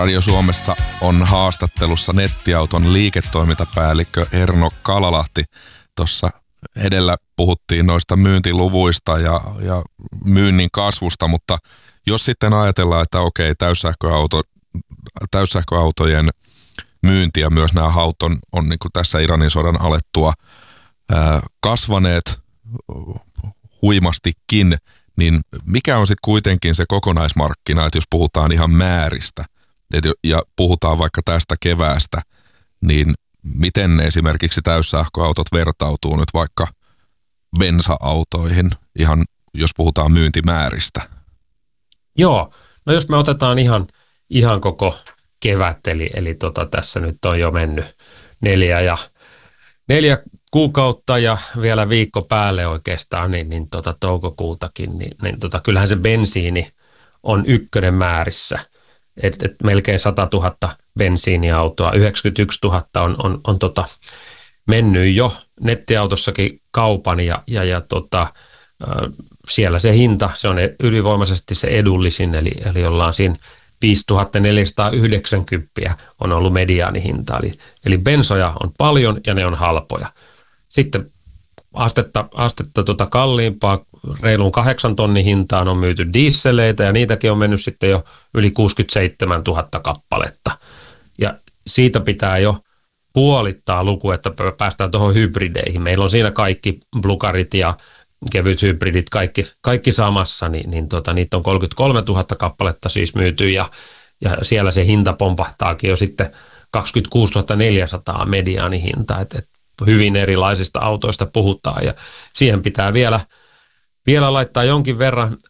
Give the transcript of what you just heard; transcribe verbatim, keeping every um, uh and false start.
Radio Suomessa on haastattelussa nettiauton liiketoimintapäällikkö Erno Kalalahti. Tuossa edellä puhuttiin noista myyntiluvuista ja, ja myynnin kasvusta, mutta jos sitten ajatellaan, että okei, täyssähköauto, täyssähköautojen myynti ja myös nämä haut on, on niin kuin tässä Iranin sodan alettua ää, kasvaneet huimastikin, niin mikä on sitten kuitenkin se kokonaismarkkina, että jos puhutaan ihan määristä et, ja puhutaan vaikka tästä keväästä, niin miten esimerkiksi täyssähköautot vertautuu nyt vaikka bensa-autoihin, ihan jos puhutaan myyntimääristä? Joo, no jos me otetaan ihan, ihan koko kevät, eli, eli tota, tässä nyt on jo mennyt neljä, ja, neljä kuukautta ja vielä viikko päälle oikeastaan, niin, niin tota, toukokuutakin, niin, niin tota, kyllähän se bensiini on ykkönen määrissä. Et, et melkein sata tuhatta bensiiniautoa, yhdeksänkymmentäyksituhatta on, on, on tota, mennyt jo nettiautossakin kaupan ja, ja, ja tota, siellä se hinta, se on ylivoimaisesti se edullisin, eli, eli ollaan siinä viisituhatta neljäsataayhdeksänkymmentä on ollut mediaanihinta, eli, eli bensoja on paljon ja ne on halpoja. Sitten astetta, astetta tota kalliimpaa, reilun kahdeksan tonnin hintaan on myyty dieseleitä ja niitäkin on mennyt sitten jo yli kuusikymmentäseitsemäntuhatta kappaletta. Ja siitä pitää jo puolittaa luku, että päästään tuohon hybrideihin. Meillä on siinä kaikki blukarit ja kevyt hybridit, kaikki, kaikki samassa, niin, niin tota, niitä on kolmekymmentäkolmetuhatta kappaletta siis myyty ja, ja siellä se hinta pompahtaakin jo sitten kaksikymmentäkuusituhatta neljäsataa mediaanihinta, että et hyvin erilaisista autoista puhutaan ja siihen pitää vielä, vielä laittaa jonkin verran